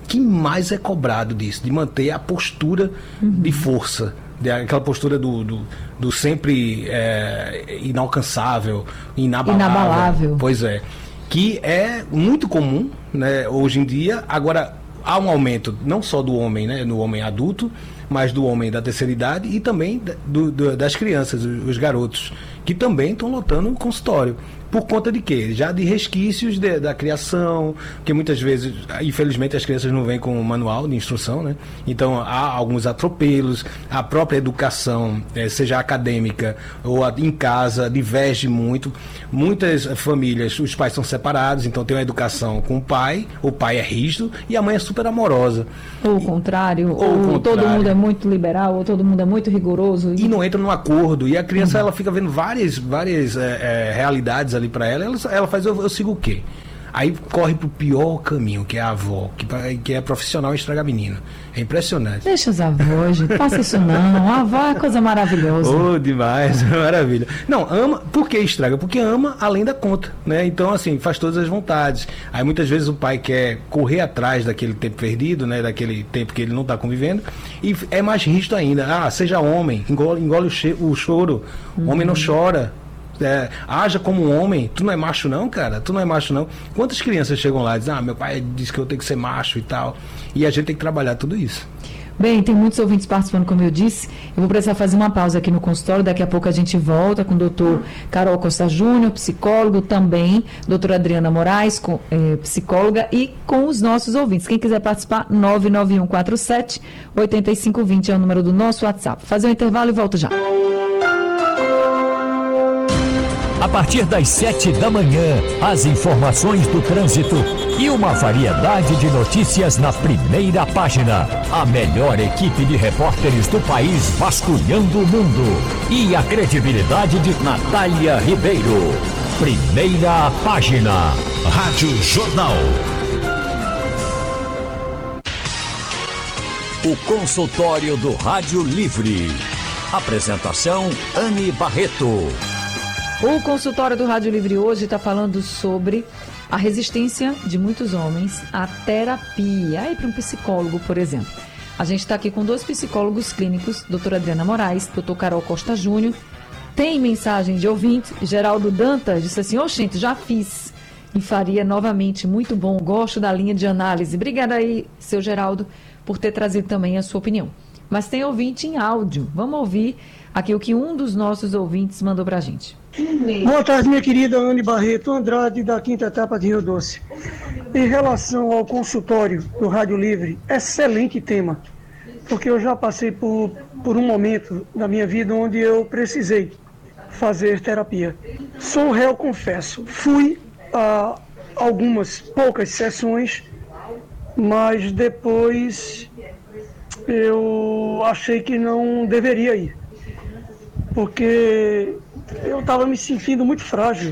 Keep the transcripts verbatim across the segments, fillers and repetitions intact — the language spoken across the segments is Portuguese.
que mais é cobrado disso, de manter a postura uhum. de força, de, aquela postura do, do, do sempre é, inalcançável, inabalável. inabalável. Pois é. Que é muito comum, né, hoje em dia. Agora, há um aumento não só do homem, né, no homem adulto, mas do homem da terceira idade e também do, do, das crianças, os garotos, que também estão lotando o consultório. Por conta de quê? Já de resquícios de, da criação, porque muitas vezes, infelizmente, as crianças não vêm com um manual de instrução, né? Então, há alguns atropelos, a própria educação, eh, seja acadêmica ou a, em casa, diverge muito. Muitas famílias, os pais são separados, então tem uma educação com o pai, o pai é rígido e a mãe é super amorosa. Ou o contrário, ou, ou contrário. Todo mundo é muito liberal, ou todo mundo é muito rigoroso. E, e não entra num acordo, e a criança, uhum. ela fica vendo várias, várias é, é, realidades ali para ela, ela, ela faz, eu, eu sigo o quê? Aí corre pro pior caminho, que é a avó, que, que é profissional e estraga menino. É impressionante. Deixa os avós, gente, faça isso não. A avó é coisa maravilhosa. Oh, demais, maravilha. Não, ama, por que estraga? Porque ama além da conta, né? Então, assim, faz todas as vontades. Aí muitas vezes o pai quer correr atrás daquele tempo perdido, né? Daquele tempo que ele não está convivendo, e é mais rígido ainda. Ah, seja homem, engole, engole o, che- o choro. O uhum. homem não chora. É, haja como um homem. Tu não é macho não, cara? Tu não é macho não. Quantas crianças chegam lá e dizem, ah, meu pai disse que eu tenho que ser macho e tal. E a gente tem que trabalhar tudo isso. Bem, tem muitos ouvintes participando, como eu disse. Eu vou precisar fazer uma pausa aqui no consultório. Daqui a pouco a gente volta com o doutor Carol Costa Júnior, psicólogo também, doutora Adriana Moraes, com, eh, psicóloga, e com os nossos ouvintes. Quem quiser participar, nove nove um quatro sete, oito cinco dois zero é o número do nosso WhatsApp. Fazer um intervalo e volto já. A partir das sete da manhã, as informações do trânsito e uma variedade de notícias na primeira página. A melhor equipe de repórteres do país vasculhando o mundo. E a credibilidade de Natália Ribeiro. Primeira página. Rádio Jornal. O consultório do Rádio Livre. Apresentação Anne Barreto. O consultório do Rádio Livre hoje está falando sobre a resistência de muitos homens à terapia. Aí para um psicólogo, por exemplo. A gente está aqui com dois psicólogos clínicos, doutora Adriana Moraes, doutor Carol Costa Júnior. Tem mensagem de ouvinte, Geraldo Dantas disse assim, oxente, já fiz e faria novamente, muito bom, gosto da linha de análise. Obrigada aí, seu Geraldo, por ter trazido também a sua opinião. Mas tem ouvinte em áudio. Vamos ouvir aqui o que um dos nossos ouvintes mandou para a gente. Boa tarde, minha querida Anne Barreto Andrade, da quinta etapa de Rio Doce. Em relação ao consultório do Rádio Livre, excelente tema, porque eu já passei por, por um momento da minha vida onde eu precisei fazer terapia. Sou réu, confesso. Fui a algumas poucas sessões, mas depois eu achei que não deveria ir, porque eu estava me sentindo muito frágil,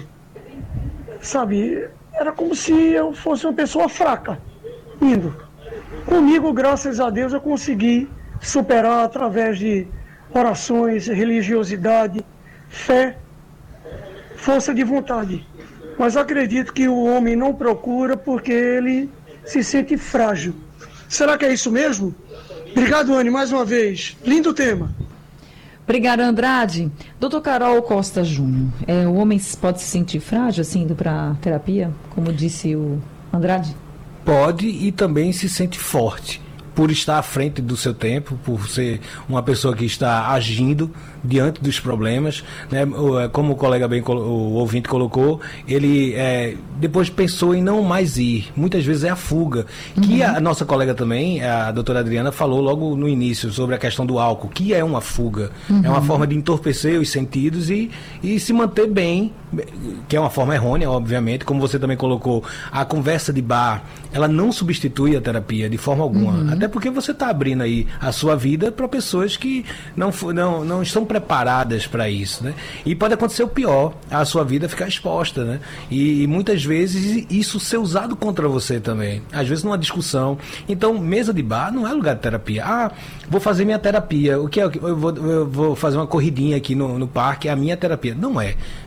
sabe? Era como se eu fosse uma pessoa fraca, indo. Comigo, graças a Deus, eu consegui superar através de orações, religiosidade, fé, força de vontade. Mas acredito que o homem não procura porque ele se sente frágil. Será que é isso mesmo? Obrigado, Anne, mais uma vez. Lindo tema. Obrigada, Andrade. doutor Carol Costa Júnior, é, o homem pode se sentir frágil, assim, indo para terapia, como disse o Andrade? Pode, e também se sente forte, por estar à frente do seu tempo, por ser uma pessoa que está agindo diante dos problemas, né? Como o colega bem, o ouvinte colocou, ele é, depois pensou em não mais ir. Muitas vezes é a fuga. Uhum. Que a nossa colega também, a doutora Adriana, falou logo no início sobre a questão do álcool, que é uma fuga. Uhum. É uma forma de entorpecer os sentidos e, e se manter bem, que é uma forma errônea, obviamente. Como você também colocou, a conversa de bar, ela não substitui a terapia de forma alguma. Uhum. Até porque você está abrindo aí a sua vida para pessoas que não, não, não estão preparadas para isso, né? E pode acontecer o pior, a sua vida ficar exposta, né? E, e muitas vezes isso ser usado contra você também, às vezes numa discussão. Então, mesa de bar não é lugar de terapia. Ah, vou fazer minha terapia, o que é? Eu vou, eu vou fazer uma corridinha aqui no, no parque, é a minha terapia. Não é.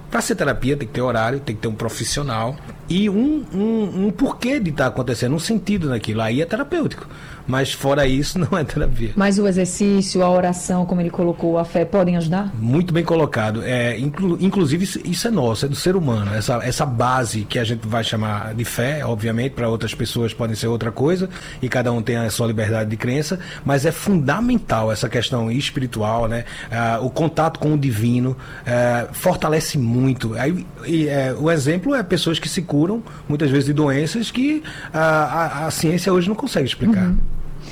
Para ser terapia tem que ter horário, tem que ter um profissional e um, um, um porquê de estar acontecendo, um sentido naquilo. Aí é terapêutico. Mas fora isso, não é terapia. Mas o exercício, a oração, como ele colocou, a fé, podem ajudar? Muito bem colocado. É, inclu, inclusive, isso, isso é nosso, é do ser humano. Essa, essa base que a gente vai chamar de fé, obviamente, para outras pessoas podem ser outra coisa, e cada um tem a sua liberdade de crença, mas é fundamental essa questão espiritual, né? Ah, o contato com o divino ah, fortalece muito. Aí, e, é, o exemplo é pessoas que se curam, muitas vezes, de doenças que a, a, a ciência hoje não consegue explicar. Uhum.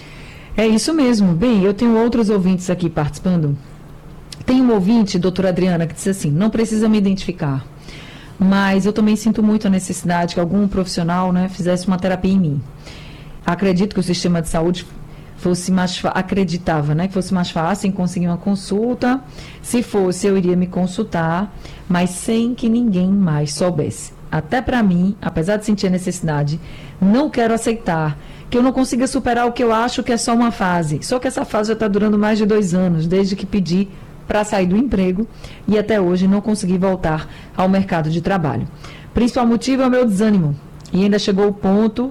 É isso mesmo. Bem, eu tenho outros ouvintes aqui participando. Tem um ouvinte, doutora Adriana, que disse assim, não precisa me identificar, mas eu também sinto muito a necessidade que algum profissional, né, fizesse uma terapia em mim. Acredito que o sistema de saúde fosse mais acreditava, né, que fosse mais fácil em conseguir uma consulta. Se fosse, eu iria me consultar, mas sem que ninguém mais soubesse. Até para mim, apesar de sentir a necessidade, não quero aceitar que eu não consiga superar o que eu acho que é só uma fase. Só que essa fase já está durando mais de dois anos, desde que pedi para sair do emprego e até hoje não consegui voltar ao mercado de trabalho. O principal motivo é o meu desânimo. E ainda chegou o ponto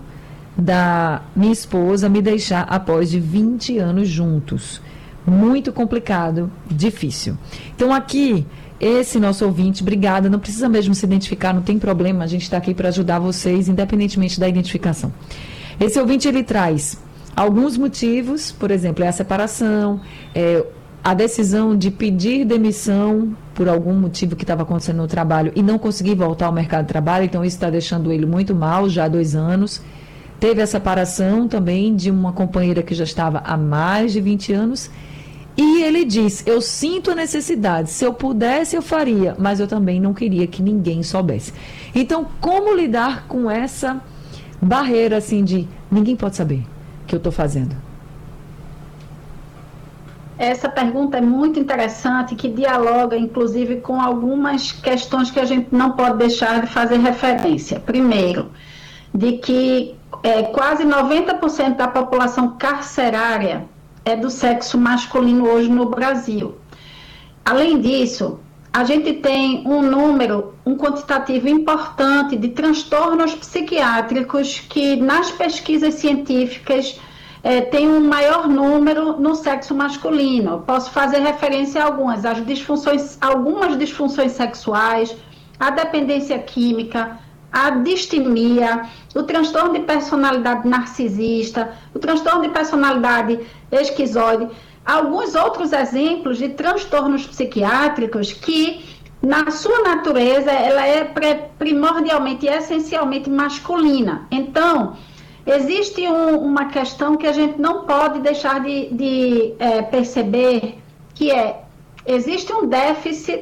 da minha esposa me deixar após de vinte anos juntos. Muito complicado, difícil. Então aqui, esse nosso ouvinte, obrigada, não precisa mesmo se identificar, não tem problema, a gente está aqui para ajudar vocês, independentemente da identificação. Esse ouvinte, ele traz alguns motivos, por exemplo, é a separação, é a decisão de pedir demissão por algum motivo que estava acontecendo no trabalho e não conseguir voltar ao mercado de trabalho, então isso está deixando ele muito mal já há dois anos. Teve a separação também de uma companheira que já estava há mais de vinte anos e ele diz, eu sinto a necessidade, se eu pudesse eu faria, mas eu também não queria que ninguém soubesse. Então, como lidar com essa barreira assim de ninguém pode saber o que eu estou fazendo? Essa pergunta é muito interessante, que dialoga inclusive com algumas questões que a gente não pode deixar de fazer referência. Primeiro, de que é, quase noventa por cento da população carcerária é do sexo masculino hoje no Brasil. Além disso, a gente tem um número, um quantitativo importante de transtornos psiquiátricos que nas pesquisas científicas eh, tem um maior número no sexo masculino. Eu posso fazer referência a algumas, as disfunções, algumas disfunções sexuais, a dependência química, a distimia, o transtorno de personalidade narcisista, o transtorno de personalidade esquizoide. Alguns outros exemplos de transtornos psiquiátricos que, na sua natureza, ela é primordialmente e essencialmente masculina. Então, existe um, uma questão que a gente não pode deixar de, de é, perceber, que é, existe um déficit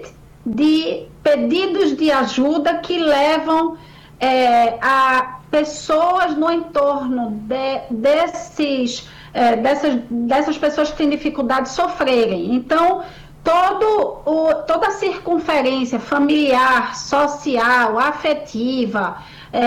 de pedidos de ajuda que levam é, a pessoas no entorno de, desses... É, dessas, dessas pessoas que têm dificuldade de sofrerem. Então, todo o, toda a circunferência familiar, social, afetiva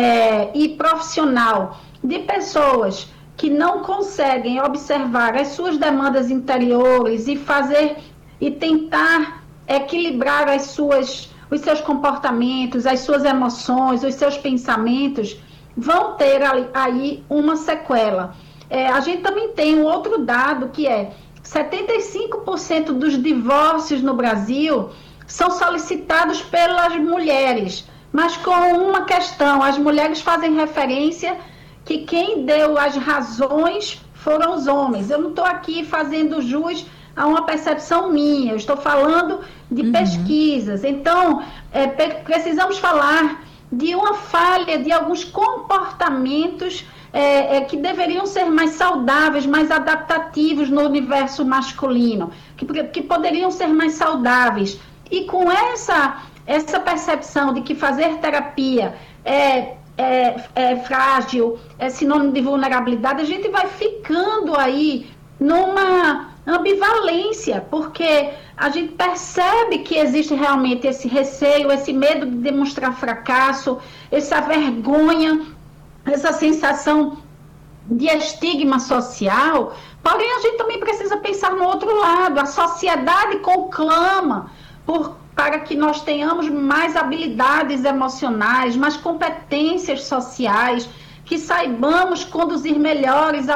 é, e profissional de pessoas que não conseguem observar as suas demandas interiores e fazer e tentar equilibrar as suas, os seus comportamentos, as suas emoções, os seus pensamentos, vão ter ali, aí uma sequela. É, a gente também tem um outro dado que é setenta e cinco por cento dos divórcios no Brasil são solicitados pelas mulheres, mas com uma questão, as mulheres fazem referência que quem deu as razões foram os homens. Eu não estou aqui fazendo jus a uma percepção minha, eu estou falando de uhum. pesquisas. Então, é, precisamos falar de uma falha de alguns comportamentos É, é, que deveriam ser mais saudáveis, mais adaptativos no universo masculino, que, que poderiam ser mais saudáveis. E com essa, essa percepção de que fazer terapia é, é, é frágil, é sinônimo de vulnerabilidade, a gente vai ficando aí numa ambivalência, porque a gente percebe que existe realmente esse receio, esse medo de demonstrar fracasso, essa vergonha, essa sensação de estigma social. Porém, a gente também precisa pensar no outro lado. A sociedade conclama por para que nós tenhamos mais habilidades emocionais, mais competências sociais, que saibamos conduzir melhores a